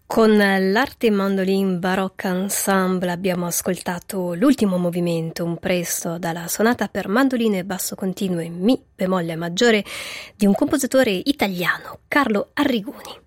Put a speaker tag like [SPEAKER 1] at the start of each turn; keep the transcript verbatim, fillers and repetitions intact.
[SPEAKER 1] Con l'Arte Mandolin Baroque Ensemble abbiamo ascoltato l'ultimo movimento, un presto dalla sonata per mandoline e basso continuo in Mi bemolle maggiore di un compositore italiano, Carlo Arrigoni.